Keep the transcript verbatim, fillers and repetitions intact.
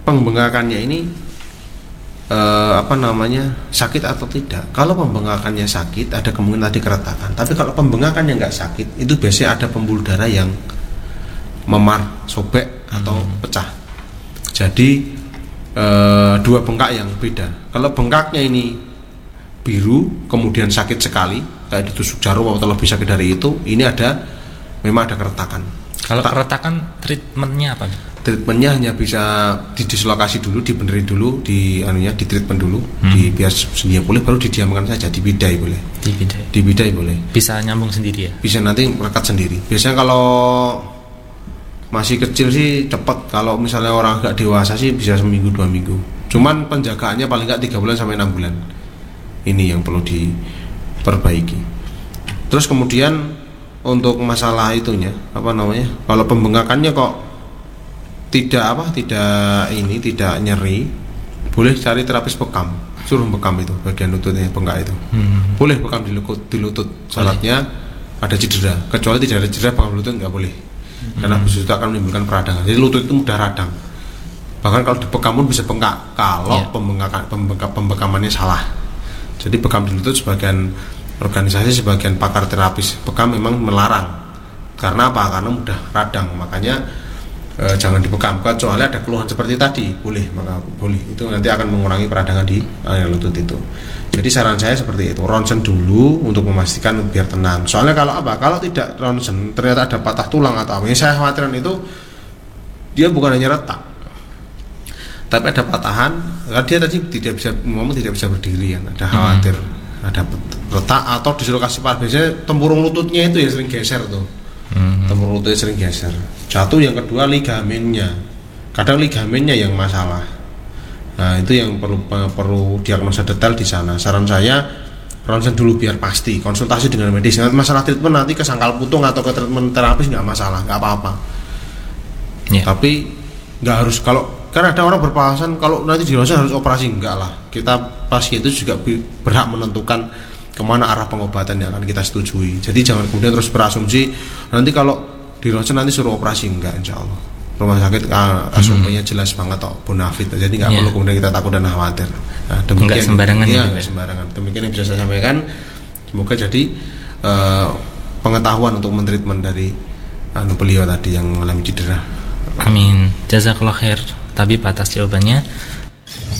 pembengkakannya ini eh, apa namanya sakit atau tidak. Kalau pembengkakannya sakit ada kemungkinan tadi keretakan, tapi kalau pembengkakannya nggak sakit itu biasanya ada pembuluh darah yang memar, sobek atau hmm. pecah. Jadi eh, dua bengkak yang beda. Kalau bengkaknya ini biru kemudian sakit sekali kayak ditusuk jarum atau lebih sakit dari itu, ini ada memang ada keretakan. Kalau keretakan treatmentnya apa? Treatmentnya hanya bisa didislokasi dulu, dibenerin dulu, di anunya di treatment dulu, hmm. di biar sendiri boleh, baru didiamkan saja, dibidai boleh. Dibidai. Dibidai boleh. Bisa nyambung sendiri ya? Bisa nanti merekat sendiri. Biasanya kalau masih kecil sih cepat, kalau misalnya orang agak dewasa sih bisa seminggu dua minggu. Cuman penjagaannya paling nggak tiga bulan sampai enam bulan. Ini yang perlu diperbaiki. Terus kemudian untuk masalah itunya apa namanya, kalau pembengkakannya kok tidak apa tidak ini tidak nyeri, boleh cari terapis bekam, suruh bekam itu bagian lututnya bengkak itu, hmm. boleh bekam di lutut, di lutut syaratnya ada cedera, kecuali tidak ada cedera bekam lutut nggak boleh, hmm. karena itu akan menimbulkan peradangan. Jadi lutut itu mudah radang, bahkan kalau dibekam pun bisa bengkak kalau yeah. pembengkakan pembengkak, pembekamannya salah. Jadi bekam di lutut sebagian organisasi, sebagian pakar terapis bekam memang melarang. Karena apa? Karena mudah radang, makanya e, jangan dibekam. Kecuali ada keluhan seperti tadi, boleh, maka boleh. Itu nanti akan mengurangi peradangan di area lutut itu. Jadi saran saya seperti itu, ronsen dulu untuk memastikan biar tenang. Soalnya kalau apa? Kalau tidak ronsen, ternyata ada patah tulang atau apa, yang saya khawatirkan itu dia bukan hanya retak, tapi ada patahan. Dia tadi tidak bisa ngomong, tidak bisa berdiri kan, ada khawatir. Hmm. Ada retak atau dislokasi parah. Biasanya tempurung lututnya itu yang sering geser tuh, mm-hmm. tempurung lututnya sering geser. Jatuh. Yang kedua ligamennya, kadang ligamennya yang masalah. Nah itu yang perlu perlu diagnosa detail di sana. Saran saya ronsen dulu biar pasti, konsultasi dengan medis. Nanti masalah treatment nanti ke sangkal putung atau ke treatment terapis nggak masalah, nggak apa-apa. Yeah. Tapi nggak harus, kalau kan ada orang berpahasan kalau nanti di ronsen harus operasi, enggak lah. Kita pasien itu juga berhak menentukan kemana arah pengobatan yang akan kita setujui. Jadi jangan kemudian terus berasumsi nanti kalau di ronsen nanti suruh operasi, enggak, insya Allah rumah sakit asumsinya hmm. jelas banget atau bonafit, jadi nggak yeah. perlu kemudian kita takut dan khawatir. Nah, demikian, enggak sembarangan ya, enggak sembarangan. Demikian yang bisa saya sampaikan. Semoga jadi uh, pengetahuan untuk mentreatment dari anu beliau tadi yang mengalami cedera. Amin. Jazakallah khair tabib atas jawabannya.